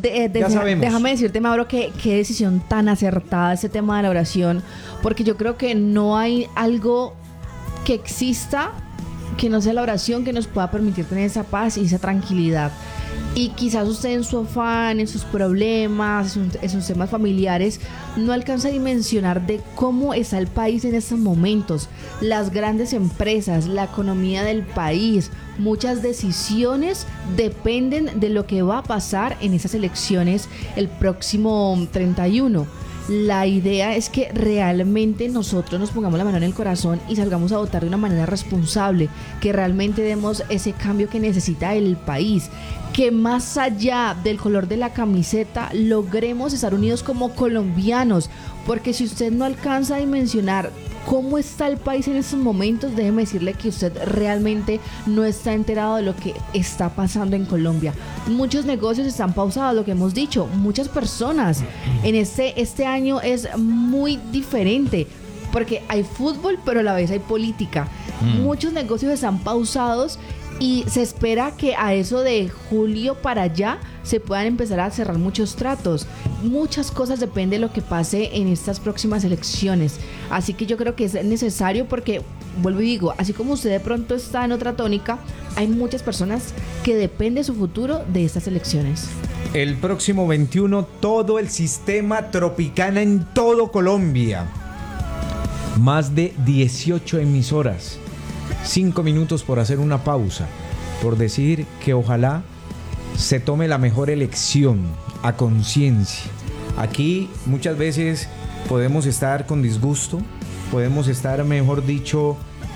Ya sabemos. Déjame decirte, Mauro, que qué decisión tan acertada este tema de la oración, porque yo creo que no hay algo que exista que no sea la oración que nos pueda permitir tener esa paz y esa tranquilidad. Y quizás usted en su afán, en sus problemas, en sus temas familiares, no alcanza a dimensionar de cómo está el país en estos momentos. Las grandes empresas, la economía del país, muchas decisiones dependen de lo que va a pasar en esas elecciones el próximo 31. La idea es que realmente nosotros nos pongamos la mano en el corazón y salgamos a votar de una manera responsable, que realmente demos ese cambio que necesita el país, que más allá del color de la camiseta logremos estar unidos como colombianos, porque si usted no alcanza a dimensionar cómo está el país en estos momentos, déjeme decirle que usted realmente no está enterado de lo que está pasando en Colombia. Muchos negocios están pausados, lo que hemos dicho, muchas personas. En este año es muy diferente, porque hay fútbol, pero a la vez hay política. Muchos negocios están pausados y se espera que a eso de julio para allá se puedan empezar a cerrar muchos tratos. Muchas cosas dependen de lo que pase en estas próximas elecciones. Así que yo creo que es necesario porque, vuelvo y digo, así como usted de pronto está en otra tónica, hay muchas personas que depende su futuro de estas elecciones. El próximo 21, todo el sistema Tropicana en todo Colombia. Más de 18 emisoras. 5 minutos por hacer una pausa, por decir que ojalá se tome la mejor elección a conciencia. Aquí muchas veces podemos estar con disgusto, podemos estar, mejor dicho,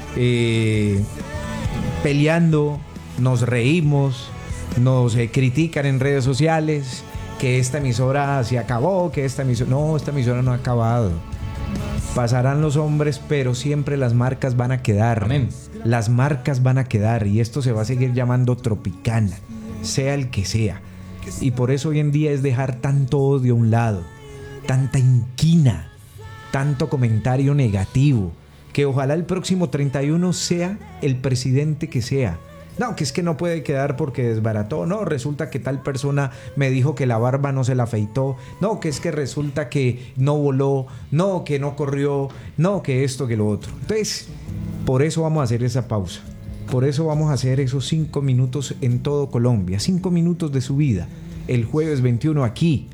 peleando, nos reímos, nos critican en redes sociales, que esta emisora se acabó, que esta emisora... No, esta emisora no ha acabado. Pasarán los hombres, pero siempre las marcas van a quedar. Amén. Las marcas van a quedar y esto se va a seguir llamando Tropicana, sea el que sea. Y por eso hoy en día es dejar tanto odio a un lado, tanta inquina, tanto comentario negativo, que ojalá el próximo 31 sea el presidente que sea. No, que es que no puede quedar porque desbarató. No, resulta que tal persona me dijo que la barba no se la afeitó. No, que es que resulta que no voló. No, que no corrió. No, que esto, que lo otro. Entonces, por eso vamos a hacer esa pausa. Por eso vamos a hacer esos 5 minutos en todo Colombia. 5 minutos de su vida. El jueves 21 aquí.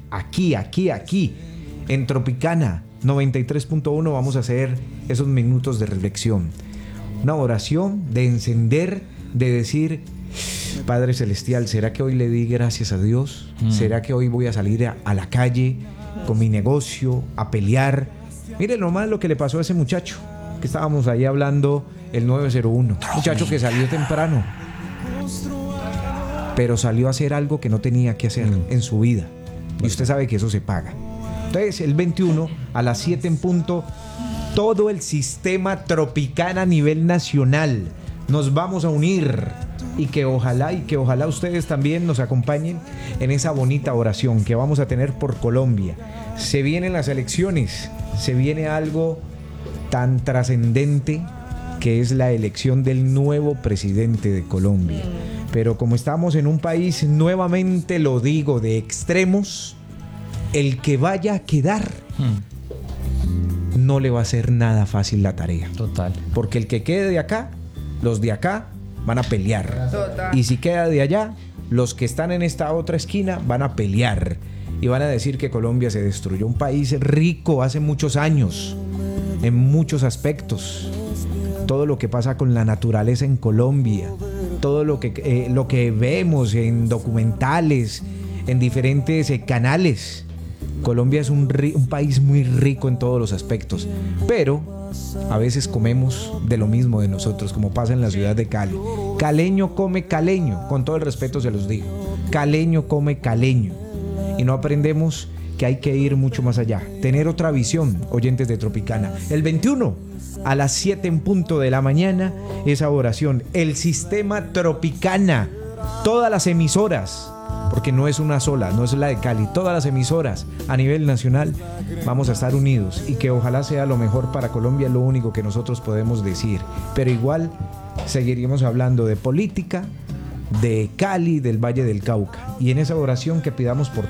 En Tropicana 93.1 vamos a hacer esos minutos de reflexión. Una oración de encender, de decir: Padre Celestial, ¿será que hoy le di gracias a Dios? ¿Será que hoy voy a salir a la calle con mi negocio a pelear? Miren nomás lo que le pasó a ese muchacho que estábamos ahí hablando, el 901. Muchacho que salió temprano, pero salió a hacer algo que no tenía que hacer en su vida. Y usted sabe que eso se paga. Entonces, el 21 a las 7 en punto, todo el sistema Tropicana a nivel nacional. Nos vamos a unir y que ojalá ustedes también nos acompañen en esa bonita oración que vamos a tener por Colombia. Se vienen las elecciones, se viene algo tan trascendente que es la elección del nuevo presidente de Colombia. Pero como estamos en un país, nuevamente lo digo, de extremos, el que vaya a quedar no le va a ser nada fácil la tarea. Total. Porque el que quede de acá, los de acá van a pelear. Total. Y si queda de allá, los que están en esta otra esquina van a pelear. Y van a decir que Colombia se destruyó. Un país rico hace muchos años, en muchos aspectos. Todo lo que pasa con la naturaleza en Colombia, todo lo que vemos en documentales, en diferentes canales. Colombia es un país muy rico en todos los aspectos, pero a veces comemos de lo mismo de nosotros, como pasa en la ciudad de Cali. Caleño come caleño, con todo el respeto se los digo. Caleño come caleño. Y no aprendemos que hay que ir mucho más allá, tener otra visión, oyentes de Tropicana. El 21 a las 7 en punto de la mañana, esa oración, el sistema Tropicana, todas las emisoras, porque no es una sola, no es la de Cali, todas las emisoras a nivel nacional vamos a estar unidos y que ojalá sea lo mejor para Colombia, lo único que nosotros podemos decir. Pero igual seguiríamos hablando de política, de Cali, del Valle del Cauca, y en esa oración que pidamos por